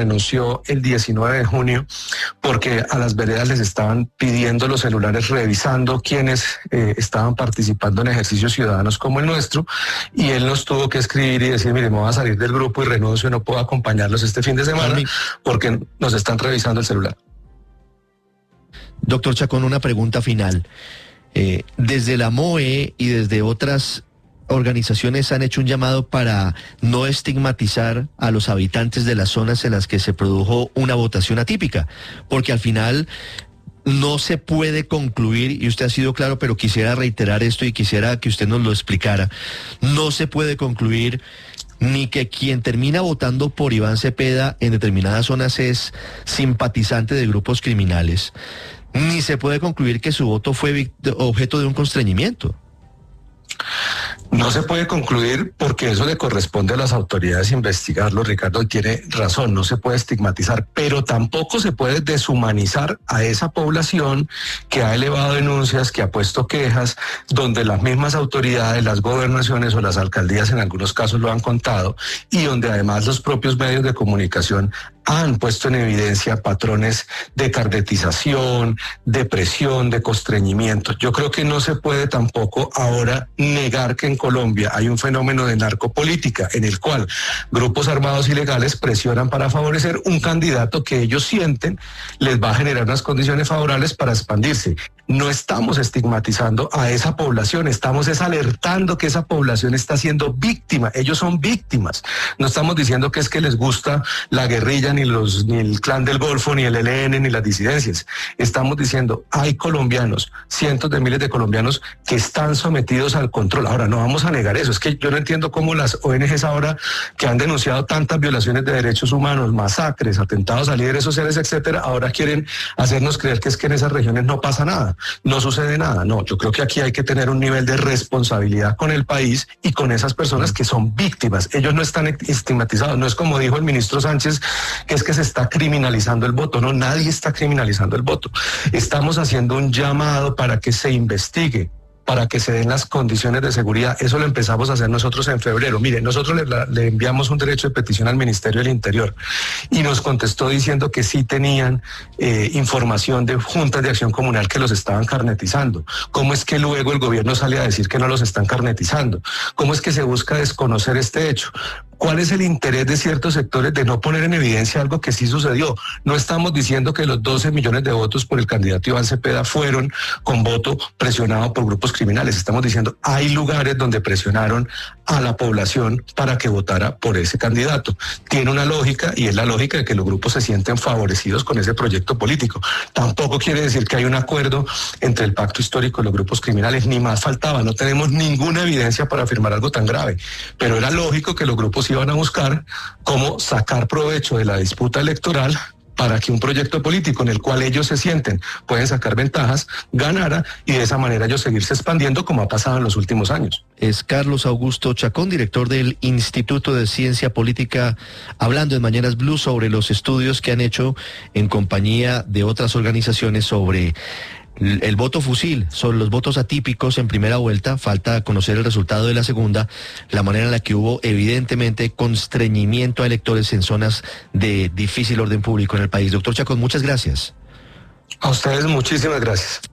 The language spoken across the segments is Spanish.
renunció el 19 de junio porque a las veredas les estaban pidiendo los celulares, revisando quienes estaban participando en ejercicios ciudadanos como el nuestro, y él nos tuvo que escribir y decir, mire, me voy a salir del grupo y renuncio, no puedo acompañarlos este fin de semana porque nos están revisando el celular. Doctor Chacón, una pregunta final. Desde la MOE y desde otras organizaciones han hecho un llamado para no estigmatizar a los habitantes de las zonas en las que se produjo una votación atípica, porque al final no se puede concluir, y usted ha sido claro, pero quisiera reiterar esto y quisiera que usted nos lo explicara, no se puede concluir ni que quien termina votando por Iván Cepeda en determinadas zonas es simpatizante de grupos criminales, ni se puede concluir que su voto fue objeto de un constreñimiento. No se puede concluir porque eso le corresponde a las autoridades investigarlo, Ricardo, y tiene razón, no se puede estigmatizar, pero tampoco se puede deshumanizar a esa población que ha elevado denuncias, que ha puesto quejas, donde las mismas autoridades, las gobernaciones o las alcaldías en algunos casos lo han contado, y donde además los propios medios de comunicación han puesto en evidencia patrones de carnetización, de presión, de constreñimiento. Yo creo que no se puede tampoco ahora negar que en Colombia hay un fenómeno de narcopolítica en el cual grupos armados ilegales presionan para favorecer un candidato que ellos sienten les va a generar unas condiciones favorables para expandirse. No estamos estigmatizando a esa población, estamos alertando que esa población está siendo víctima, ellos son víctimas. No estamos diciendo que es que les gusta la guerrilla, ni el Clan del Golfo, ni el ELN, ni las disidencias. Estamos diciendo, hay colombianos, cientos de miles de colombianos que están sometidos al control. Ahora, no vamos a negar eso, es que yo no entiendo cómo las ONGs ahora que han denunciado tantas violaciones de derechos humanos, masacres, atentados a líderes sociales, etcétera, ahora quieren hacernos creer que es que en esas regiones no pasa nada. No sucede nada, no, yo creo que aquí hay que tener un nivel de responsabilidad con el país y con esas personas que son víctimas. Ellos no están estigmatizados, no es como dijo el ministro Sánchez, que es que se está criminalizando el voto, no, nadie está criminalizando el voto. Estamos haciendo un llamado para que se investigue, para que se den las condiciones de seguridad. Eso lo empezamos a hacer nosotros en febrero. Mire, nosotros le enviamos un derecho de petición al Ministerio del Interior y nos contestó diciendo que sí tenían información de juntas de acción comunal que los estaban carnetizando. ¿Cómo es que luego el gobierno sale a decir que no los están carnetizando? ¿Cómo es que se busca desconocer este hecho? ¿Cuál es el interés de ciertos sectores de no poner en evidencia algo que sí sucedió? No estamos diciendo que los 12 millones de votos por el candidato Iván Cepeda fueron con voto presionado por grupos criminales. Estamos diciendo, hay lugares donde presionaron a la población para que votara por ese candidato. Tiene una lógica, y es la lógica de que los grupos se sienten favorecidos con ese proyecto político. Tampoco quiere decir que hay un acuerdo entre el pacto histórico y los grupos criminales, ni más faltaba. No tenemos ninguna evidencia para afirmar algo tan grave, pero era lógico que los grupos iban a buscar cómo sacar provecho de la disputa electoral para que un proyecto político en el cual ellos se sienten pueden sacar ventajas, ganara, y de esa manera ellos seguirse expandiendo como ha pasado en los últimos años. Es Carlos Augusto Chacón, director del Instituto de Ciencia Política, hablando en Mañanas Blue sobre los estudios que han hecho en compañía de otras organizaciones sobre el voto fusil, sobre los votos atípicos en primera vuelta. Falta conocer el resultado de la segunda, la manera en la que hubo evidentemente constreñimiento a electores en zonas de difícil orden público en el país. Doctor Chacón, muchas gracias. A ustedes muchísimas gracias.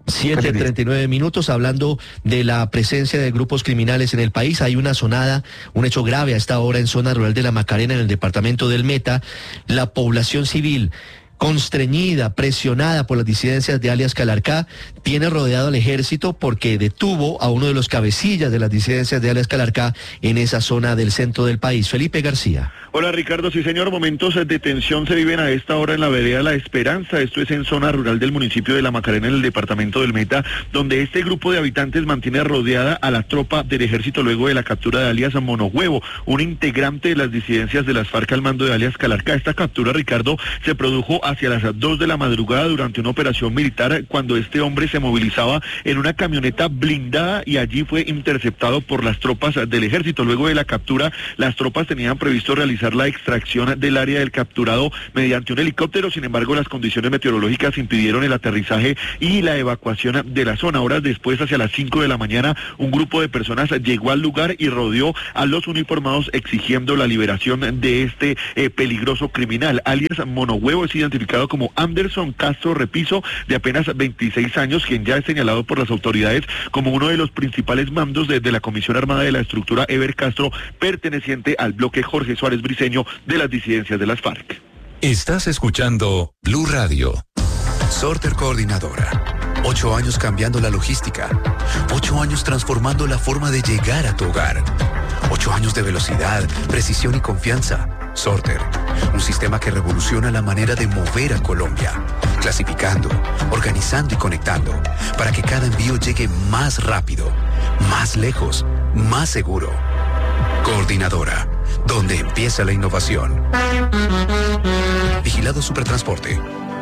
7:39, hablando de la presencia de grupos criminales en el país. Hay una sonada, un hecho grave a esta hora en zona rural de La Macarena, en el departamento del Meta. La población civil, constreñida, presionada por las disidencias de alias Calarcá, tiene rodeado al ejército porque detuvo a uno de los cabecillas de las disidencias de alias Calarcá en esa zona del centro del país. Felipe García. Hola Ricardo, sí señor, momentos de tensión se viven a esta hora en la vereda La Esperanza, esto es en zona rural del municipio de La Macarena, en el departamento del Meta, donde este grupo de habitantes mantiene rodeada a la tropa del ejército luego de la captura de alias Monohuevo, un integrante de las disidencias de las FARC al mando de alias Calarcá. Esta captura, Ricardo, se produjo hacia las 2 de la madrugada durante una operación militar cuando este hombre se movilizaba en una camioneta blindada y allí fue interceptado por las tropas del ejército. Luego de la captura, las tropas tenían previsto realizar realizar la extracción del área del capturado mediante un helicóptero. Sin embargo, las condiciones meteorológicas impidieron el aterrizaje y la evacuación de la zona. Horas después, hacia las 5 de la mañana, un grupo de personas llegó al lugar y rodeó a los uniformados exigiendo la liberación de este peligroso criminal. Alias Monohuevo es identificado como Anderson Castro Repiso, de apenas 26 años, quien ya es señalado por las autoridades como uno de los principales mandos de la Comisión Armada de la estructura Eber Castro, perteneciente al bloque Jorge Suárez Briceño de las disidencias de las FARC. Estás escuchando Blue Radio. Sorter Coordinadora. 8 años cambiando la logística. 8 años transformando la forma de llegar a tu hogar. 8 años de velocidad, precisión y confianza. Sorter, un sistema que revoluciona la manera de mover a Colombia. Clasificando, organizando y conectando, para que cada envío llegue más rápido, más lejos, más seguro. Coordinadora, donde empieza la innovación. Vigilado Supertransporte.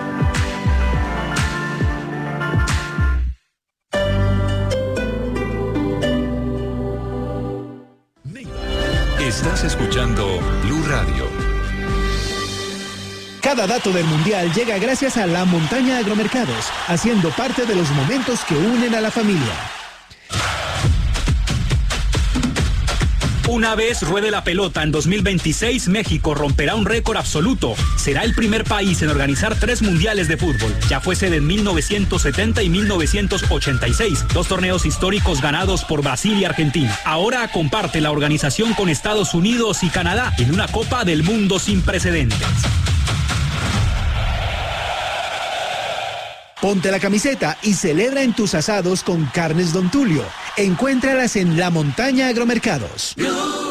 Estás escuchando Blue Radio. Cada dato del Mundial llega gracias a La Montaña Agromercados, haciendo parte de los momentos que unen a la familia. Una vez ruede la pelota en 2026, México romperá un récord absoluto. Será el primer país en organizar 3 mundiales de fútbol. Ya fue sede en 1970 y 1986, 2 torneos históricos ganados por Brasil y Argentina. Ahora comparte la organización con Estados Unidos y Canadá en una Copa del Mundo sin precedentes. Ponte la camiseta y celebra en tus asados con Carnes Don Tulio. Encuéntralas en La Montaña Agromercados. Blue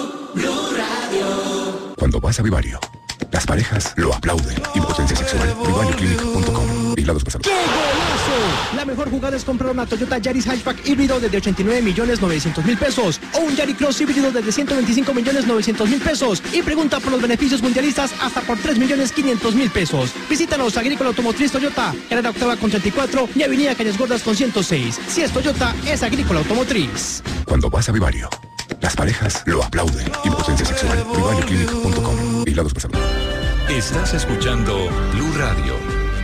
Radio. Cuando vas a Vivario, las parejas lo aplauden. Impotencia sexual. VivarioClinic.com. Vigilados por salud. ¡Qué golazo! La mejor jugada es comprar una Toyota Yaris Hatchback híbrido desde 89.900.000 pesos o un Yaris Cross híbrido desde 125.900.000 pesos y pregunta por los beneficios mundialistas hasta por 3.500.000 pesos. Visítanos Agrícola Automotriz Toyota, Carrera Octava con 34 y Avenida Cañas Gordas con 106. Si es Toyota, es Agrícola Automotriz. Cuando vas a Vivario, las parejas lo aplauden. Impotencia sexual. VivarioClinic.com. Vigilados por salud. Estás escuchando Blue Radio.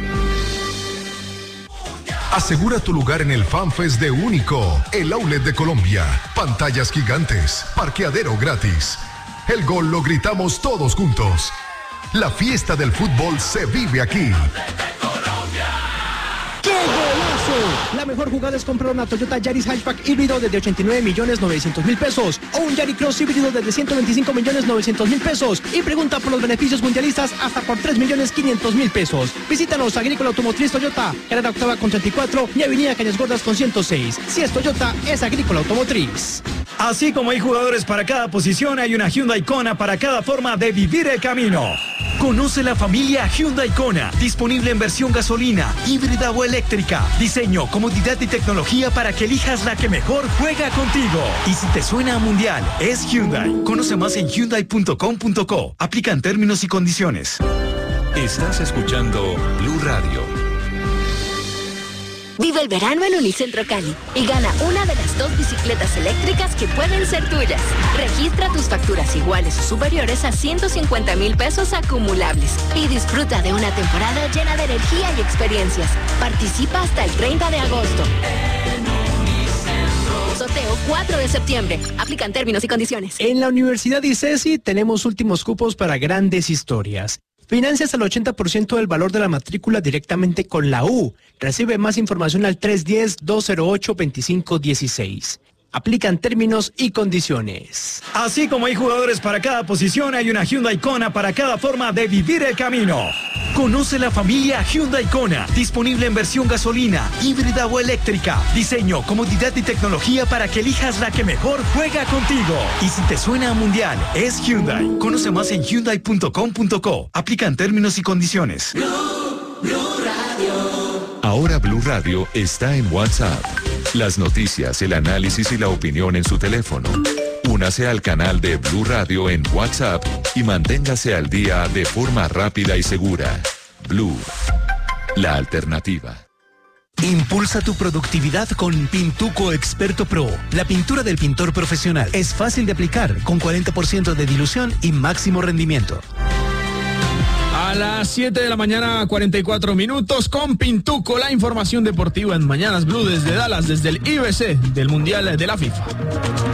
Asegura tu lugar en el FanFest de Único, el outlet de Colombia. Pantallas gigantes, parqueadero gratis. El gol lo gritamos todos juntos. La fiesta del fútbol se vive aquí. ¡Qué golazo! La mejor jugada es comprar una Toyota Yaris Hatchback híbrido desde 89.900.000 pesos o un Yaris Cross híbrido desde 125.900.000 pesos y pregunta por los beneficios mundialistas hasta por 3.500.000 pesos. Visítanos Agrícola Automotriz Toyota, Carrera Octava con 34 y Avenida Cañas Gordas con 106. Si es Toyota, es Agrícola Automotriz. Así como hay jugadores para cada posición, hay una Hyundai Kona para cada forma de vivir el camino. Conoce la familia Hyundai Kona, disponible en versión gasolina, híbrida o eléctrica. Diseño, comodidad y tecnología para que elijas la que mejor juega contigo. Y si te suena a mundial, es Hyundai. Conoce más en hyundai.com.co. Aplican términos y condiciones. Estás escuchando Blue Radio. Vive el verano en Unicentro Cali y gana una de las 2 bicicletas eléctricas que pueden ser tuyas. Registra tus facturas iguales o superiores a 150.000 pesos acumulables y disfruta de una temporada llena de energía y experiencias. Participa hasta el 30 de agosto. Sorteo 4 de septiembre. Aplican términos y condiciones. En la Universidad ICESI tenemos últimos cupos para grandes historias. Financias al 80% del valor de la matrícula directamente con la U. Recibe más información al 310-208-2516. Aplican términos y condiciones. Así como hay jugadores para cada posición, hay una Hyundai Kona para cada forma de vivir el camino. Conoce la familia Hyundai Kona, disponible en versión gasolina, híbrida o eléctrica. Diseño, comodidad y tecnología para que elijas la que mejor juega contigo. Y si te suena a mundial, es Hyundai. Conoce más en hyundai.com.co. Aplican términos y condiciones. Blue Radio. Ahora Blue Radio está en WhatsApp. Las noticias, el análisis y la opinión en su teléfono. Únase al canal de Blue Radio en WhatsApp y manténgase al día de forma rápida y segura. Blue, la alternativa. Impulsa tu productividad con Pintuco Experto Pro. La pintura del pintor profesional es fácil de aplicar, con 40% de dilución y máximo rendimiento. A las 7 de la mañana, 44 minutos, con Pintuco, la información deportiva en Mañanas Blue desde Dallas, desde el IBC del Mundial de la FIFA.